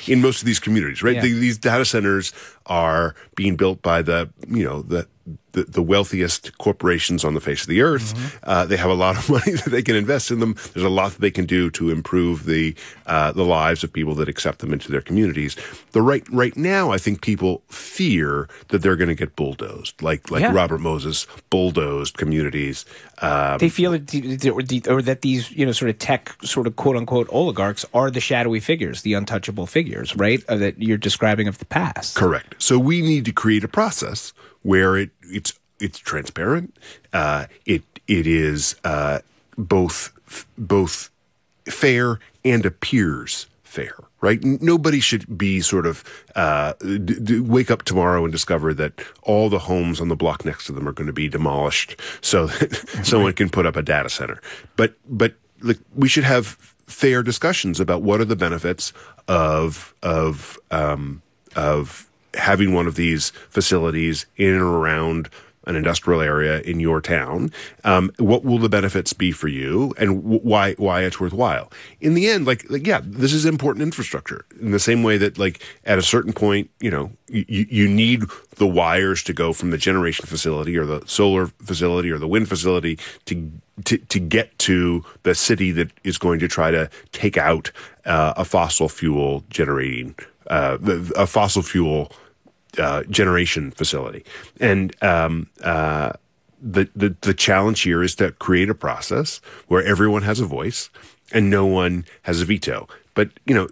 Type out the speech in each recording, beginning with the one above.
in most of these communities, right? Yeah. These data centers are being built by the wealthiest corporations on the face of the earth. Mm-hmm. They have a lot of money that they can invest in them. There's a lot that they can do to improve the lives of people that accept them into their communities. Right now, I think people fear that they're going to get bulldozed, like Robert Moses bulldozed communities. They feel that these, sort of tech, sort of quote unquote oligarchs are the shadowy figures, the untouchable figures, right? That you're describing of the past. Correct. So we need to create a process where it's transparent. It is both fair and appears fair. Right? Nobody should be sort of wake up tomorrow and discover that all the homes on the block next to them are going to be demolished so that someone can put up a data center. But we should have fair discussions about what are the benefits of having one of these facilities in and around an industrial area in your town. What will the benefits be for you, and why it's worthwhile? In the end, this is important infrastructure. In the same way that, at a certain point, you need the wires to go from the generation facility or the solar facility or the wind facility to get to the city that is going to try to take out a fossil fuel generating a fossil fuel generation facility. And the challenge here is to create a process where everyone has a voice and no one has a veto. But,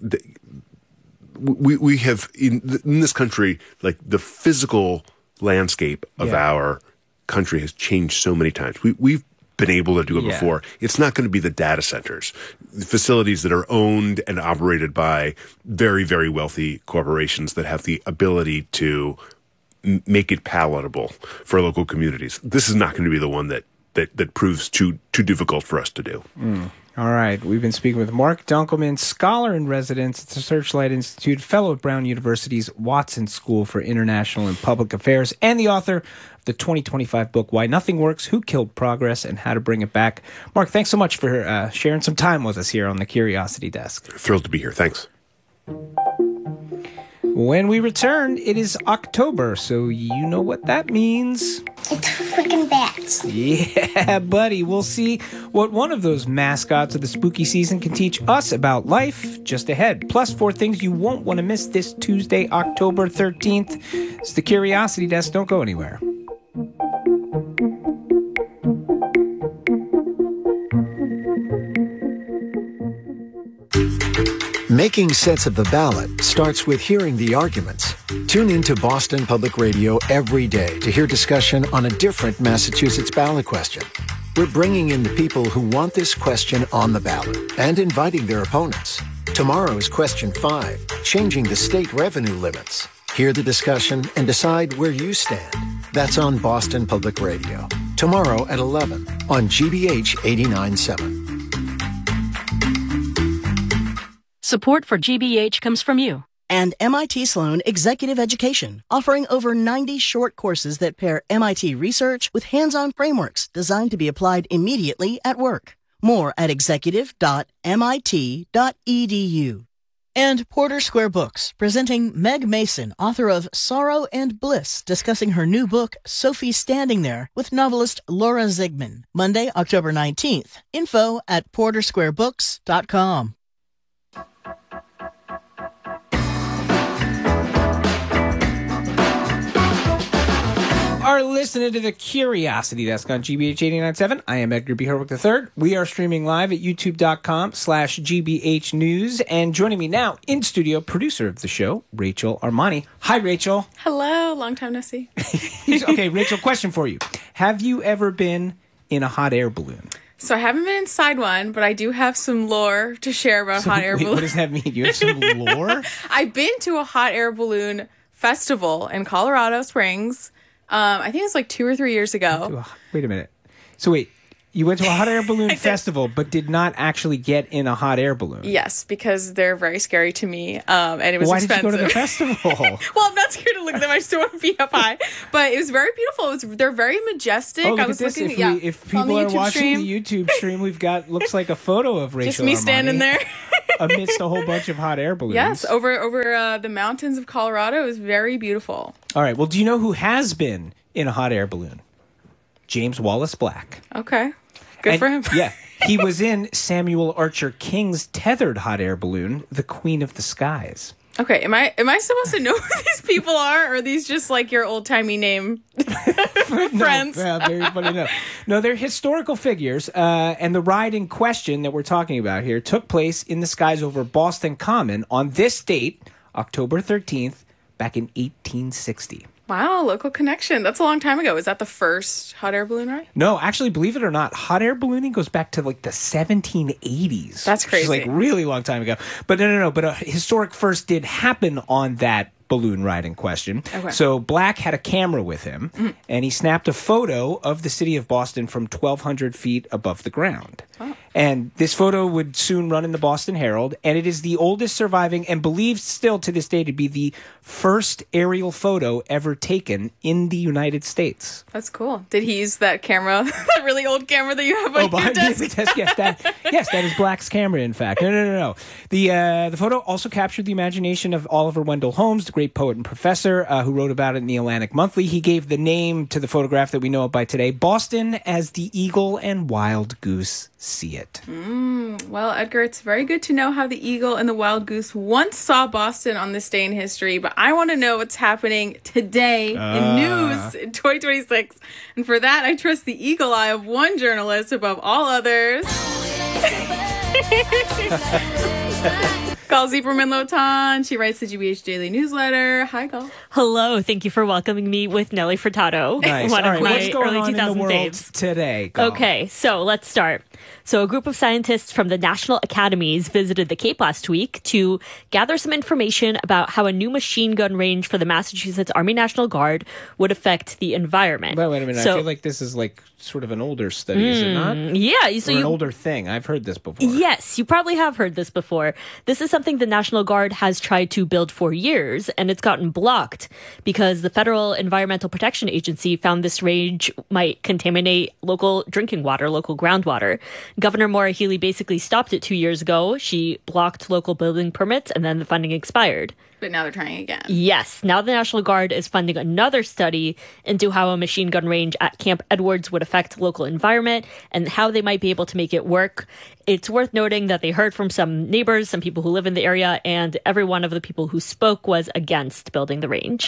we have in this country, the physical landscape of our country has changed so many times. We've been able to do it before. It's not going to be the data centers, the facilities that are owned and operated by very, very wealthy corporations that have the ability to make it palatable for local communities. This is not going to be the one that proves too difficult for us to do. All right. We've been speaking with Mark Dunkelman, scholar in residence at the Searchlight Institute, fellow at Brown University's Watson School for International and Public Affairs, and the author of the 2025 book, Why Nothing Works, Who Killed Progress, and How to Bring It Back. Mark, thanks so much for sharing some time with us here on the Curiosity Desk. Thrilled to be here. Thanks. When we return, it is October, so you know what that means. It's freaking bats. Yeah, buddy. We'll see what one of those mascots of the spooky season can teach us about life just ahead. Plus, 4 things you won't want to miss this Tuesday, October 13th. It's the Curiosity Desk. Don't go anywhere. Making sense of the ballot starts with hearing the arguments. Tune in to Boston Public Radio every day to hear discussion on a different Massachusetts ballot question. We're bringing in the people who want this question on the ballot and inviting their opponents. Tomorrow is question 5, changing the state revenue limits. Hear the discussion and decide where you stand. That's on Boston Public Radio. Tomorrow at 11 on GBH 89.7. Support for GBH comes from you. And MIT Sloan Executive Education, offering over 90 short courses that pair MIT research with hands-on frameworks designed to be applied immediately at work. More at executive.mit.edu. And Porter Square Books, presenting Meg Mason, author of Sorrow and Bliss, discussing her new book, Sophie Standing There, with novelist Laura Zigman. Monday, October 19th. Info at portersquarebooks.com. Are listening to the Curiosity Desk on GBH 89.7. I am Edgar B. Herwick III. We are streaming live at youtube.com/GBH News. And joining me now in studio, producer of the show, Rachel Armani. Hi, Rachel. Hello. Long time no see. Okay, Rachel, question for you. Have you ever been in a hot air balloon? So I haven't been inside one, but I do have some lore to share about hot air balloons. What does that mean? You have some lore? I've been to a hot air balloon festival in Colorado Springs. I think it was like 2 or 3 years ago. Wait a minute. So wait, you went to a hot air balloon festival, but did not actually get in a hot air balloon? Yes, because they're very scary to me, and it was expensive. Why did you go to the festival? Well, I'm not scared to look at them. I just don't want to be up high. But it was very beautiful. They're very majestic. Oh, look I was at this. looking. If people are watching the YouTube stream, we've got looks like a photo of Rachel. Just me Armani. standing there. amidst a whole bunch of hot air balloons. Yes, over the mountains of Colorado. It was very beautiful. All right. Well, do you know who has been in a hot air balloon? James Wallace Black. Okay. Good for him. Yeah. He was in Samuel Archer King's tethered hot air balloon, The Queen of the Skies. Okay, am I supposed to know who these people are, or are these just like your old timey name friends? No, very funny. No, they're historical figures, and the ride in question that we're talking about here took place in the skies over Boston Common on this date, October 13th, back in 1860. Wow, local connection. That's a long time ago. Is that the first hot air balloon ride? No, actually, believe it or not, hot air ballooning goes back to like the 1780s. That's crazy. Which is like really long time ago. But no. But a historic first did happen on that balloon ride in question. Okay. So Black had a camera with him, and he snapped a photo of the city of Boston from 1,200 feet above the ground. Oh. And this photo would soon run in the Boston Herald, and it is the oldest surviving and believed still to this day to be the first aerial photo ever taken in the United States. That's cool. Did he use that camera, that really old camera that you have on your behind desk? the desk. Yes, that is Black's camera, in fact. No. The photo also captured the imagination of Oliver Wendell Holmes, the great poet and professor who wrote about it in the Atlantic Monthly. He gave the name to the photograph that we know it by today, Boston as the Eagle and Wild Goose See It. Well, Edgar, it's very good to know how the eagle and the wild goose once saw Boston on this day in history, but I want to know what's happening today in news in 2026. And for that, I trust the eagle eye of one journalist above all others. Gal Zieperman-Lotan. She writes the GBH Daily Newsletter. Hi, Gal. Hello. Thank you for welcoming me with Nelly Furtado. Nice. One All of right, my what's going early on in 2000s the world faves. today, Gal? Okay, so let's start. So a group of scientists from the National Academies visited the Cape last week to gather some information about how a new machine gun range for the Massachusetts Army National Guard would affect the environment. Wait a minute. So, I feel like this is like sort of an older study, is it not? yeah, so Or an older thing. I've heard this before. Yes, you probably have heard this before. This is something the National Guard has tried to build for years, and it's gotten blocked because the Federal Environmental Protection Agency found this range might contaminate local drinking water, local groundwater. Governor Maura Healey basically stopped it 2 years ago. She blocked local building permits, and then the funding expired. But now they're trying again. Yes. Now the National Guard is funding another study into how a machine gun range at Camp Edwards would affect local environment and how they might be able to make it work. It's worth noting that they heard from some neighbors, some people who live in the area, and every one of the people who spoke was against building the range.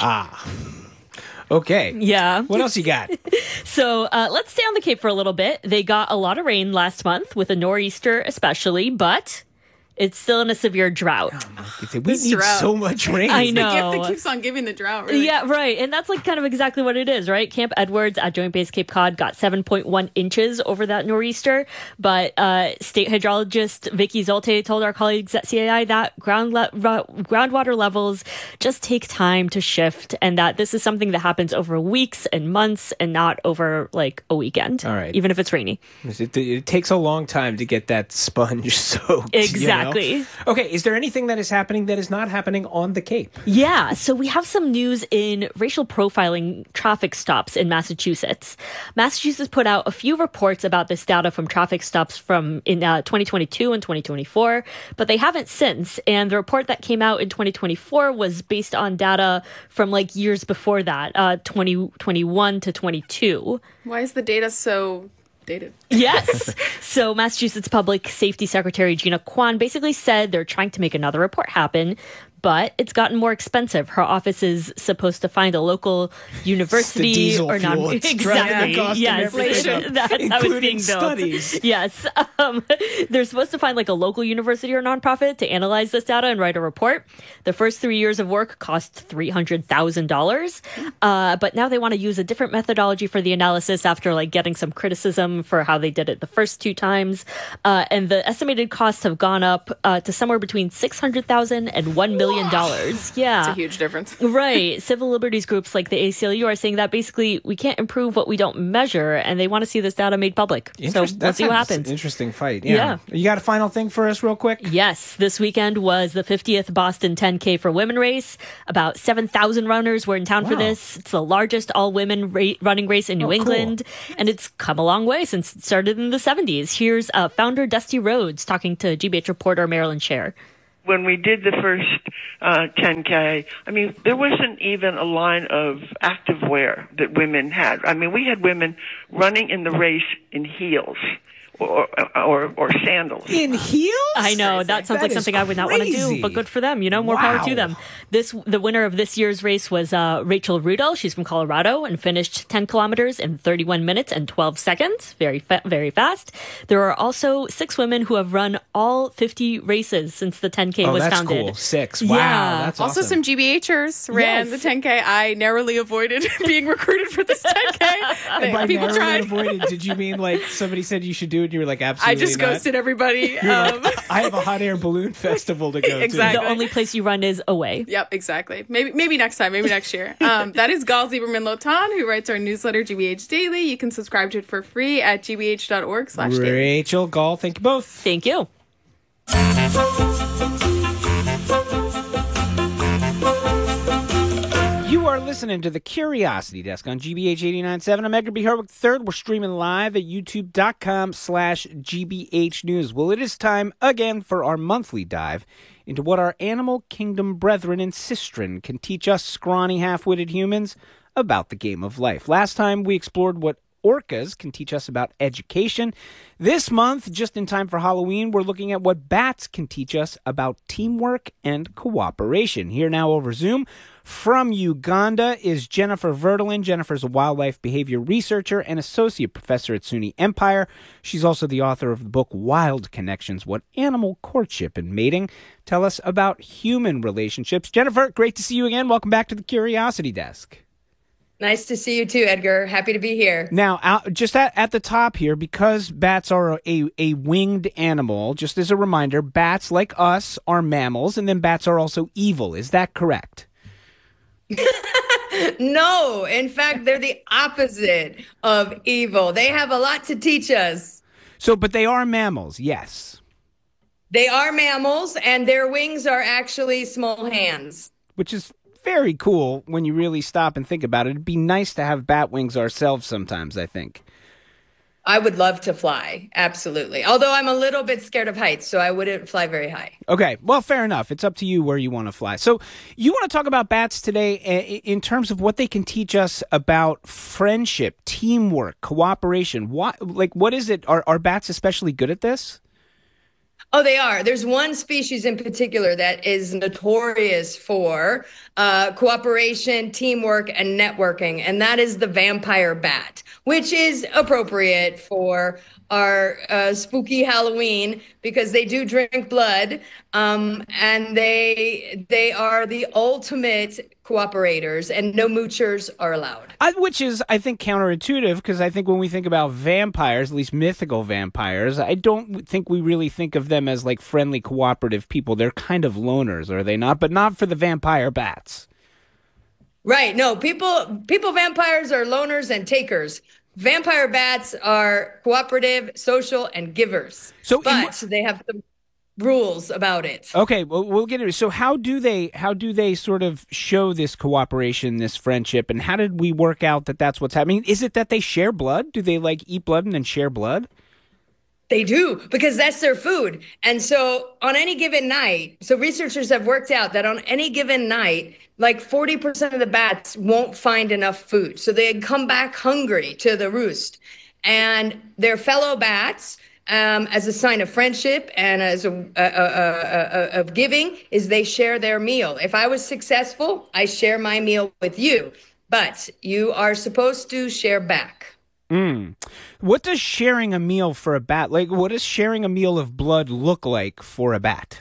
Okay. Yeah. What else you got? So let's stay on the Cape for a little bit. They got a lot of rain last month, with a nor'easter especially, but it's still in a severe drought. We need drought. so much rain. I The know. gift that keeps on giving the drought, really. Yeah, right. And that's like kind of exactly what it is, right? Camp Edwards at Joint Base Cape Cod got 7.1 inches over that nor'easter. But state hydrologist Vicky Zolte told our colleagues at CAI that groundwater levels just take time to shift, and that this is something that happens over weeks and months and not over like a weekend. All right. Even if it's rainy. It takes a long time to get that sponge soaked. Exactly. Okay, is there anything that is happening that is not happening on the Cape? Yeah, so we have some news in racial profiling traffic stops in Massachusetts. Massachusetts put out a few reports about this data from traffic stops from in 2022 and 2024, but they haven't since. And the report that came out in 2024 was based on data from like years before that, 2021 to 22. Why is the data so dated? Yes. So Massachusetts Public Safety Secretary Gina Kwan basically said they're trying to make another report happen, but it's gotten more expensive. Her office is supposed to find a local university diesel or fuel. not. It's Exactly. driving the cost of Yes. everything up, That's how it's including being built. studies. Yes. They're supposed to find like a local university or nonprofit to analyze this data and write a report. The first 3 years of work cost $300,000. But now they want to use a different methodology for the analysis after like getting some criticism for how they did it the first two times. And the estimated costs have gone up to somewhere between $600,000 and $1 million billion. Yeah. It's a huge difference. Right. Civil liberties groups like the ACLU are saying that basically we can't improve what we don't measure, and they want to see this data made public. So let's see what happens. Interesting fight. Yeah. You got a final thing for us real quick? Yes. This weekend was the 50th Boston 10K for Women race. About 7,000 runners were in town for this. It's the largest all-women running race in New England, and it's come a long way since it started in the 70s. Here's founder Dusty Rhodes talking to GBH reporter Marilyn Scher. When we did the first 10K, I mean, there wasn't even a line of active wear that women had. I mean, we had women running in the race in heels or sandals. In heels? I know. That sounds like something I would not want to do, but good for them. More power to them. The winner of this year's race was Rachel Rudel. She's from Colorado and finished 10 kilometers in 31 minutes and 12 seconds. Very fast. There are also 6 women who have run all 50 races since the 10K was founded. Cool. 6. Wow. Yeah. That's also awesome. some GBHers ran the 10K. I narrowly avoided being recruited for this 10K. By People tried. avoided, did you mean like somebody said you should do it and you were like, absolutely I just not? ghosted everybody. I have a hot air balloon festival to go Exactly. The only place you run is away. Yep, exactly. Maybe next time, maybe next year. That is Gal Lieberman-Lotan, who writes our newsletter, GBH Daily. You can subscribe to it for free at gbh.org/daily. Rachel, Gal, thank you both. Thank you. You are listening to the Curiosity Desk on GBH 89.7. I'm Edgar B. Harwick III. We're streaming live at youtube.com/GBH News. Well, it is time again for our monthly dive into what our animal kingdom brethren in Sistren can teach us scrawny, half-witted humans about the game of life. Last time we explored what orcas can teach us about education. This month, just in time for Halloween, we're looking at what bats can teach us about teamwork and cooperation. Here now over Zoom from Uganda is Jennifer Verdelin. Jennifer's a wildlife behavior researcher and associate professor at SUNY Empire. She's also the author of the book Wild Connections, What Animal Courtship and Mating Tell Us About Human Relationships. Jennifer, great to see you again. Welcome back to the Curiosity Desk. Nice to see you too, Edgar. Happy to be here. Now, just at the top here, because bats are a winged animal, just as a reminder, bats, like us, are mammals, and then bats are also evil. Is that correct? No, in fact, they're the opposite of evil. They have a lot to teach us. But they are mammals, yes. They are mammals, and their wings are actually small hands. Which is very cool when you really stop and think about it. It'd be nice to have bat wings ourselves sometimes, I think. I would love to fly, absolutely. Although I'm a little bit scared of heights, so I wouldn't fly very high. Okay, well, fair enough. It's up to you where you want to fly. So you want to talk about bats today in terms of what they can teach us about friendship, teamwork, cooperation. What is it? Are bats especially good at this? Oh, they are. There's one species in particular that is notorious for cooperation, teamwork, and networking, and that is the vampire bat, which is appropriate for our spooky Halloween because they do drink blood, and they are the ultimate cooperators, and no moochers are allowed. Which is, I think, counterintuitive, because I think when we think about vampires, at least mythical vampires, I don't think we really think of them as like friendly, cooperative people. They're kind of loners, are they not? But not for the vampire bats. Right. No, people vampires are loners and takers. Vampire bats are cooperative, social, and givers. But they have some rules about it. Okay, well, we'll get into it. So how do they sort of show this cooperation, this friendship, and how did we work out that that's what's happening? Is it that they share blood? Do they like eat blood and then share blood? They do, because that's their food. And so on any given night, so researchers have worked out that on any given night, like 40% of the bats won't find enough food. So they come back hungry to the roost. And their fellow bats, as a sign of friendship and as of giving, is they share their meal. If I was successful, I share my meal with you, but you are supposed to share back. What does sharing a meal for a bat, like what does sharing a meal of blood look like for a bat?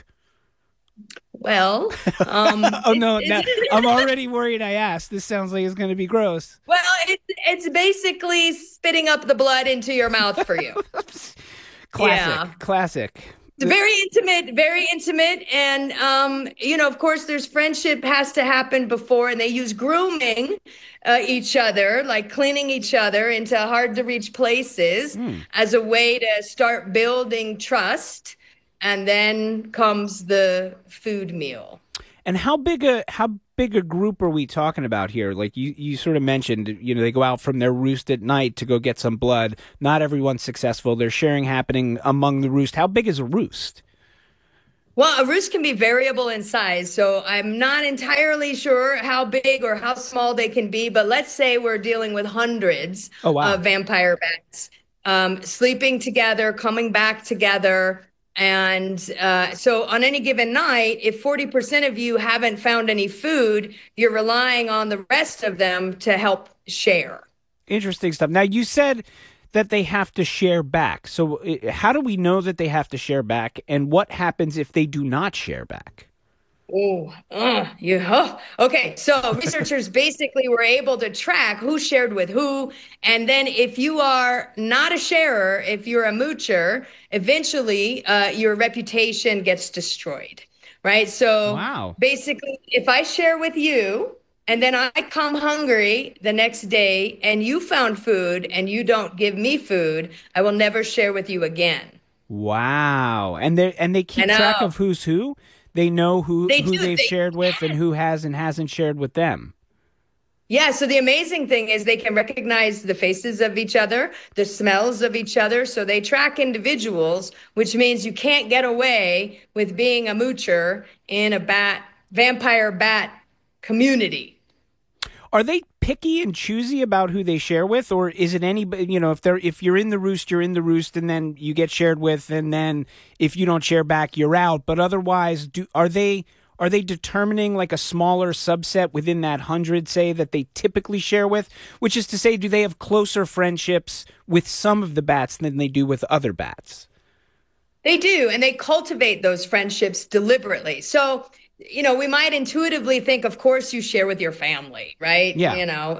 Well, oh no, I'm already worried I asked. This sounds like it's going to be gross. Well, it's basically spitting up the blood into your mouth for you. Classic. It's very intimate. And, of course, there's friendship has to happen before, and they use grooming each other, like cleaning each other into hard to reach places as a way to start building trust. And then comes the food meal. And how big a group are we talking about here? Like you sort of mentioned, they go out from their roost at night to go get some blood. Not everyone's successful. There's sharing happening among the roost. How big is a roost? Well, a roost can be variable in size, so I'm not entirely sure how big or how small they can be, but let's say we're dealing with hundreds of vampire bats sleeping together, coming back together. And so on any given night, if 40% of you haven't found any food, you're relying on the rest of them to help share. Interesting stuff. Now, you said that they have to share back. So how do we know that they have to share back? And what happens if they do not share back? Okay. So researchers basically were able to track who shared with who. And then if you are not a sharer, if you're a moocher, eventually your reputation gets destroyed. Right. So basically, if I share with you and then I come hungry the next day and you found food and you don't give me food, I will never share with you again. Wow. And they keep track of who's who? They know who they've shared with and who has and hasn't shared with them. Yeah, so the amazing thing is they can recognize the faces of each other, the smells of each other. So they track individuals, which means you can't get away with being a moocher in a vampire bat community. Are they picky and choosy about who they share with, or is it anybody? If you're in the roost, you're in the roost, and then you get shared with, and then if you don't share back, you're out. But otherwise, are they determining like a smaller subset within that 100, say, that they typically share with? Which is to say, do they have closer friendships with some of the bats than they do with other bats? They do, and they cultivate those friendships deliberately. So, we might intuitively think, of course, you share with your family, right? Yeah.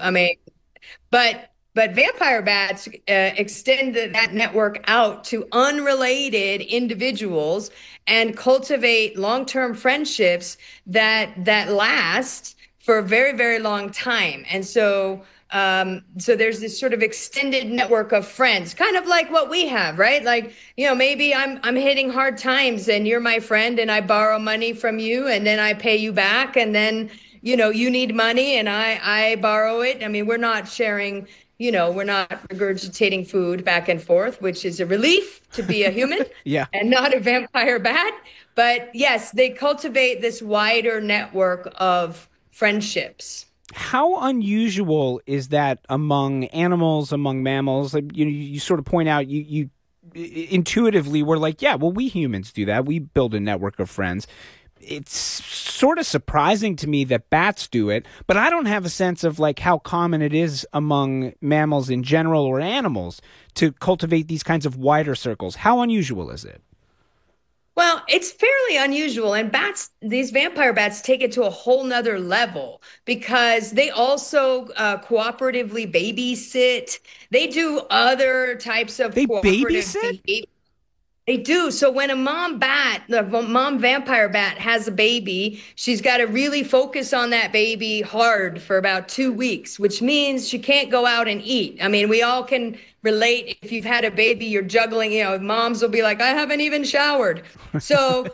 But vampire bats extend that network out to unrelated individuals and cultivate long-term friendships that last for a very, very long time. And so there's this sort of extended network of friends, kind of like what we have, right? Like, maybe I'm hitting hard times and you're my friend and I borrow money from you and then I pay you back. And then, you need money and I borrow it. I mean, we're not sharing, we're not regurgitating food back and forth, which is a relief to be a human and not a vampire bat. But yes, they cultivate this wider network of friendships. How unusual is that among animals, among mammals? You sort of point out, you intuitively we're like, yeah, well, we humans do that. We build a network of friends. It's sort of surprising to me that bats do it, but I don't have a sense of like how common it is among mammals in general or animals to cultivate these kinds of wider circles. How unusual is it? Well, it's fairly unusual, and these vampire bats take it to a whole nother level because they also cooperatively babysit. They do other types of cooperative behavior. They do. So when a mom vampire bat has a baby, she's got to really focus on that baby hard for about 2 weeks, which means she can't go out and eat. I mean, we all can relate. If you've had a baby, you're juggling, moms will be like, I haven't even showered. So,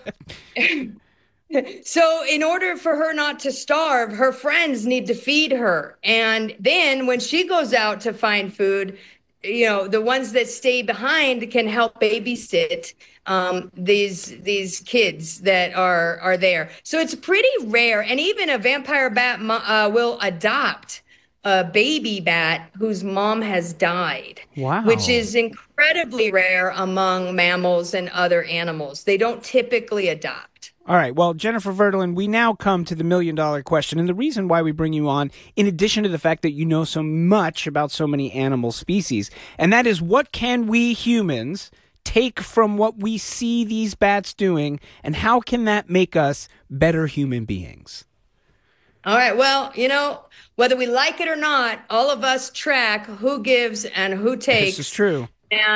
so in order for her not to starve, her friends need to feed her. And then when she goes out to find food, the ones that stay behind can help babysit these kids that are there. So it's pretty rare. And even a vampire bat will adopt a baby bat whose mom has died. Wow. Which is incredibly rare among mammals and other animals. They don't typically adopt. All right. Well, Jennifer Verdolin, we now come to the $1 million question. And the reason why we bring you on, in addition to the fact that you know so much about so many animal species, and that is, what can we humans take from what we see these bats doing, and how can that make us better human beings? All right. Well, whether we like it or not, all of us track who gives and who takes. This is true. And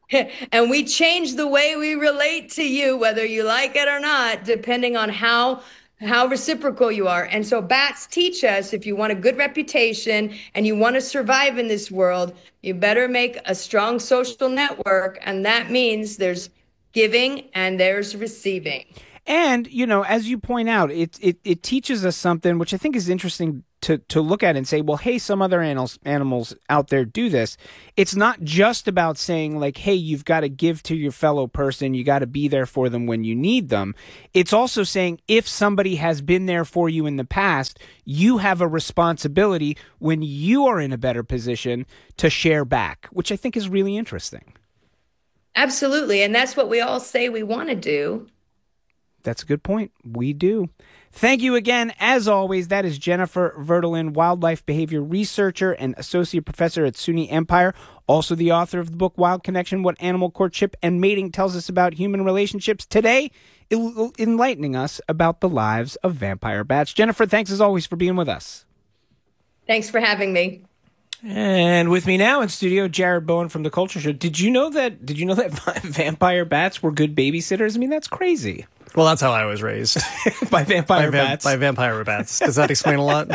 And we change the way we relate to you, whether you like it or not, depending on how reciprocal you are. And so bats teach us, if you want a good reputation and you want to survive in this world, you better make a strong social network. And that means there's giving and there's receiving. And, as you point out, it teaches us something, which I think is interesting to look at and say, well, hey, some other animals out there do this. It's not just about saying, like, hey, you've got to give to your fellow person. You got to be there for them when you need them. It's also saying if somebody has been there for you in the past, you have a responsibility when you are in a better position to share back, which I think is really interesting. Absolutely. And that's what we all say we want to do. That's a good point. We do. Thank you again. As always, that is Jennifer Verdolin, wildlife behavior researcher and associate professor at SUNY Empire, also the author of the book Wild Connection, What Animal Courtship and Mating Tells Us About Human Relationships. Today, enlightening us about the lives of vampire bats. Jennifer, thanks as always for being with us. Thanks for having me. And with me now in studio, Jared Bowen from The Culture Show. Did you know that vampire bats were good babysitters? I mean, that's crazy. Well, that's how I was raised. By vampire bats? By vampire bats. Does that explain a lot?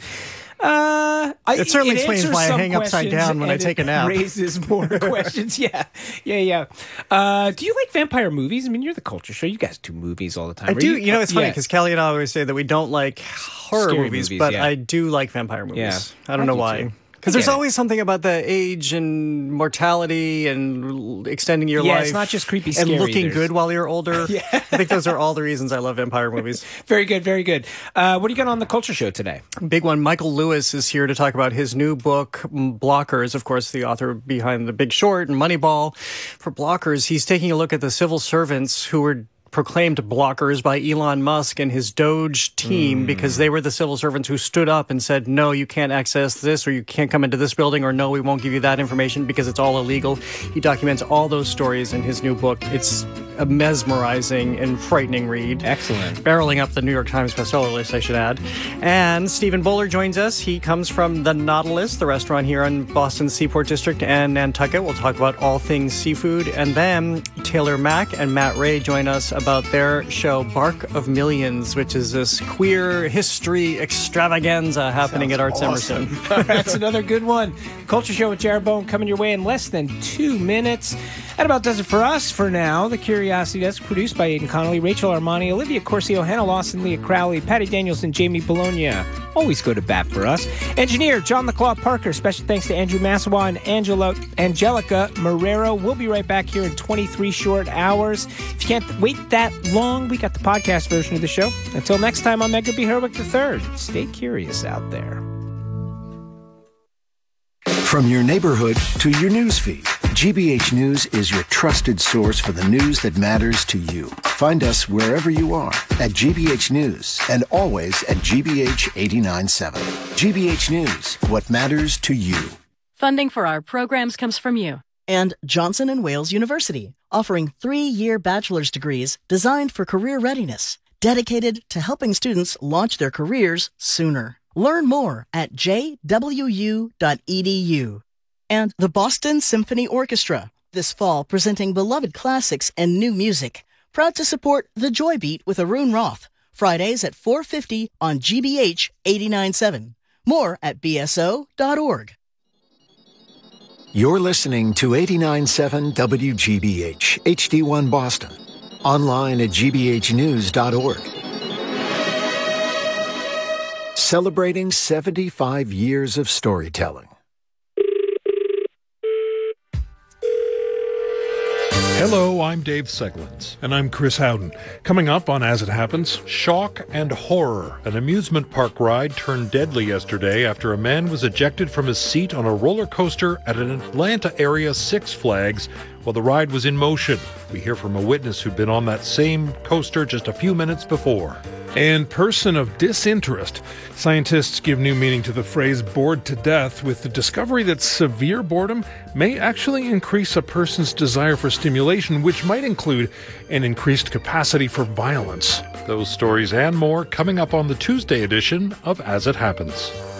It certainly explains why I hang upside down when I take a nap. Raises more questions. Yeah. Do you like vampire movies? I mean, you're The Culture Show. You guys do movies all the time. I do. It's funny because Kelly and I always say that we don't like horror movies, but I do like vampire movies. Yeah. I don't know why. Too. Because there's always something about the age and mortality and extending your life. Yeah, it's not just creepy, scary. And looking good while you're older. Yeah. I think those are all the reasons I love vampire movies. Very good, very good. What do you got on The Culture Show today? Big one. Michael Lewis is here to talk about his new book, Blockers. Of course, the author behind The Big Short and Moneyball. For Blockers, he's taking a look at the civil servants who were proclaimed blockers by Elon Musk and his Doge team because they were the civil servants who stood up and said, no, you can't access this, or you can't come into this building, or no, we won't give you that information because it's all illegal. He documents all those stories in his new book. It's a mesmerizing and frightening read. Excellent. Barreling up the New York Times bestseller list, I should add. And Stephen Bowler joins us. He comes from the Nautilus, the restaurant here in Boston's Seaport District and Nantucket. We'll talk about all things seafood. And then Taylor Mack and Matt Ray join us about their show Bark of Millions, which is this queer history extravaganza happening at Arts Emerson. That's another good one. Culture Show with Jared Bowen coming your way in less than 2 minutes. That about does it for us for now. The Curiosity Desk produced by Aidan Connolly, Rachel Armani, Olivia Corcio, Hannah Lawson, Leah Crowley, Patty Danielson, Jamie Bologna. Always go to bat for us. Engineer John the Claw Parker. Special thanks to Andrew Massawa and Angelica Marrero. We'll be right back here in 23 short hours. If you can't wait that long, we got the podcast version of the show. Until next time, I'm Edgar B. Herwick III. Stay curious out there. From your neighborhood to your newsfeed, GBH News is your trusted source for the news that matters to you. Find us wherever you are at GBH News and always at GBH 89.7. GBH News, what matters to you. Funding for our programs comes from you. And Johnson & Wales University, offering 3-year bachelor's degrees designed for career readiness, dedicated to helping students launch their careers sooner. Learn more at jwu.edu. And the Boston Symphony Orchestra, this fall presenting beloved classics and new music. Proud to support The Joy Beat with Arun Roth, Fridays at 4:50 on GBH 89.7. More at bso.org. You're listening to 89.7 WGBH, HD1 Boston. Online at gbhnews.org. Celebrating 75 years of storytelling. Hello, I'm Dave Seglins. And I'm Chris Howden. Coming up on As It Happens, shock and horror. An amusement park ride turned deadly yesterday after a man was ejected from his seat on a roller coaster at an Atlanta area Six Flags while the ride was in motion. We hear from a witness who'd been on that same coaster just a few minutes before. And person of disinterest. Scientists give new meaning to the phrase bored to death with the discovery that severe boredom may actually increase a person's desire for stimulation, which might include an increased capacity for violence. Those stories and more coming up on the Tuesday edition of As It Happens.